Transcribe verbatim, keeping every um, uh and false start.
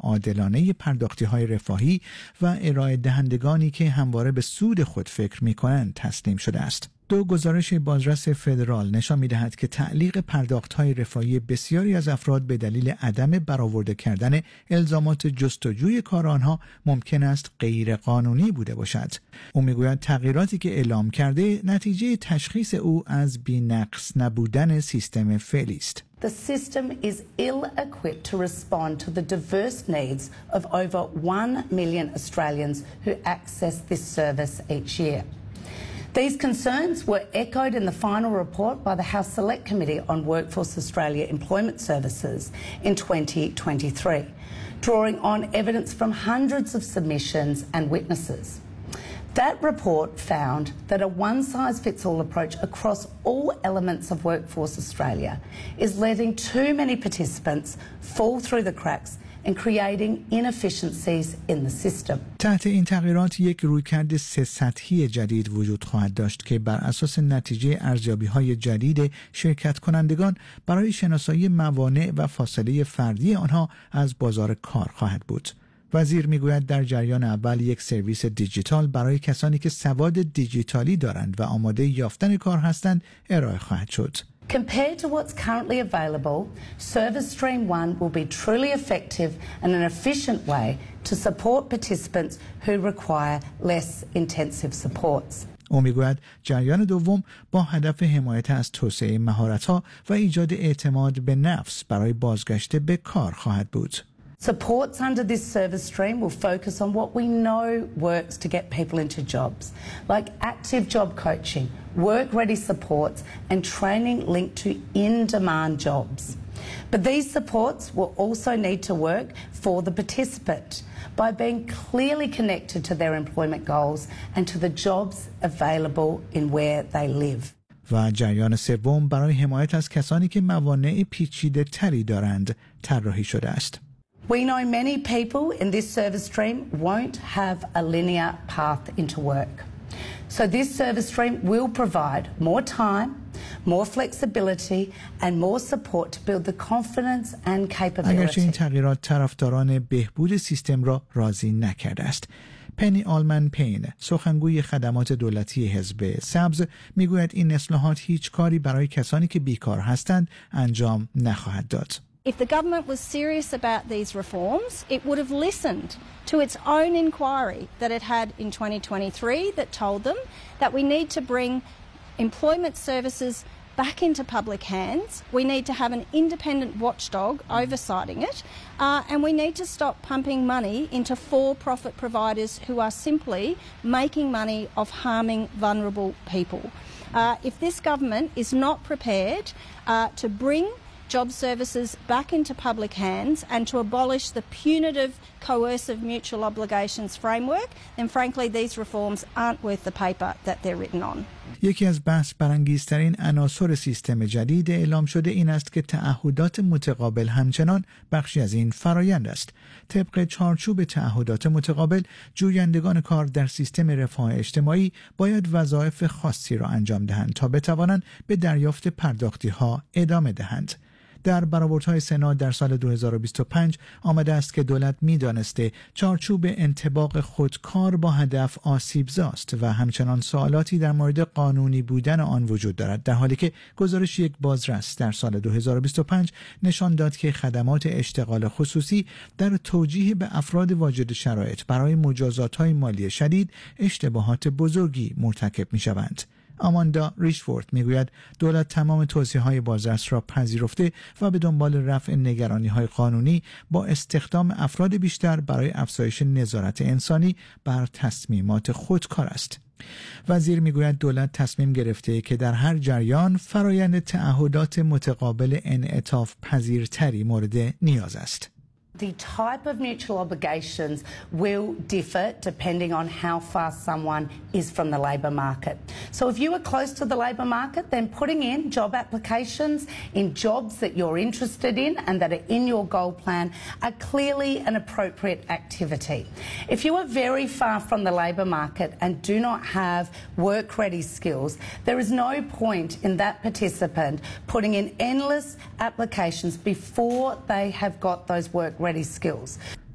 عادلانه پرداختی‌های رفاهی و ارائه دهندگانی که همواره به سود خود فکر می‌کنند تسلیم شده است. دو گزارش بازرس فدرال نشان می‌دهد که تعلیق پرداخت‌های رفاهی بسیاری از افراد به دلیل عدم برآورده کردن الزامات جستجوی کار آنها ممکن است غیرقانونی بوده باشد. او می‌گوید تغییراتی که اعلام کرده نتیجه تشخیص او از بی‌نقص نبودن سیستم فعلی است. The system is ill-equipped to respond to the diverse needs of over one million Australians who access this service each year. These concerns were echoed in the final report by the House Select Committee on Workforce Australia Employment Services in twenty twenty-three, drawing on evidence from hundreds of submissions and witnesses. That report found that a one-size-fits-all approach across all elements of Workforce Australia is letting too many participants fall through the cracks and creating inefficiencies in the system. تحت این تغییرات یک رویکرد سه سطحی جدید وجود خواهد داشت که بر اساس نتیجه ارزیابی‌های جدید شرکت کنندگان برای شناسایی موانع و فاصله فردی آنها از بازار کار خواهد بود. وزیر میگوید در جریان اول یک سرویس دیجیتال برای کسانی که سواد دیجیتالی دارند و آماده یافتن کار هستند ارائه خواهد شد. Compared to what's currently available, Service Stream one will be truly effective and an efficient way to support participants who require less intensive supports. او میگوید جریان دوم با هدف حمایت از توسعه مهارت‌ها و ایجاد اعتماد به نفس برای بازگشت به کار خواهد بود. Supports under this service stream will focus on what we know works to get people into jobs, like active job coaching, work-ready supports and training linked to in-demand jobs. But these supports will also need to work for the participant by being clearly connected to their employment goals and to the jobs available in where they live. و جریان سوم برای حمایت از کسانی که موانع پیچیده تری دارند طراحی شده است. We know many people in this service stream won't have a linear path into work. So this service stream will provide more time, more flexibility and more support to build the confidence and capability. اگرچه این تغییرات طرفداران بهبود سیستم را راضی نکرده است. پنی آلمن پین، سخنگوی خدمات دولتی حزب سبز، میگوید این اصلاحات هیچ کاری برای کسانی که بیکار هستند انجام نخواهد داد. If the government was serious about these reforms, it would have listened to its own inquiry that it had in twenty twenty-three that told them that we need to bring employment services back into public hands. We need to have an independent watchdog oversighting it, uh, and we need to stop pumping money into for-profit providers who are simply making money off harming vulnerable people. Uh, if this government is not prepared uh, to bring job services back into public hands and to abolish the punitive, coercive mutual obligations framework, then frankly these reforms aren't worth the paper that they're written on. یکی از بحث برانگیزترین عناصر سیستم جدید اعلام شده این است که تعهدات متقابل همچنان بخشی از این فرایند است. طبق چارچوب تعهدات متقابل، جویندگان کار در سیستم رفاه اجتماعی باید وظایف خاصی را انجام دهند تا بتوانند به دریافت پرداختی‌ها ادامه دهند. در برآوردهای سنا در سال دو هزار و بیست و پنج آمده است که دولت می‌دانسته چارچوب انطباق خودکار با هدف آسیبزاست و همچنان سوالاتی در مورد قانونی بودن آن وجود دارد، در حالی که گزارش یک بازرس در سال دو هزار و بیست و پنج نشان داد که خدمات اشتغال خصوصی در توجیه به افراد واجد شرایط برای مجازات‌های مالی شدید اشتباهات بزرگی مرتکب می‌شوند. آماندا ریشفورد میگوید دولت تمام توصیه‌های بازرس را پذیرفته و به دنبال رفع نگرانی‌های قانونی با استخدام افراد بیشتر برای افزایش نظارت انسانی بر تصمیمات خودکار است. وزیر میگوید دولت تصمیم گرفته که در هر جریان فرایند تعهدات متقابل انعطاف پذیرتری مورد نیاز است. The type of mutual obligations will differ depending on how far someone is from the labour market. So if you are close to the labour market, then putting in job applications in jobs that you're interested in and that are in your goal plan are clearly an appropriate activity. If you are very far from the labour market and do not have work-ready skills, there is no point in that participant putting in endless applications before they have got those work-ready skills.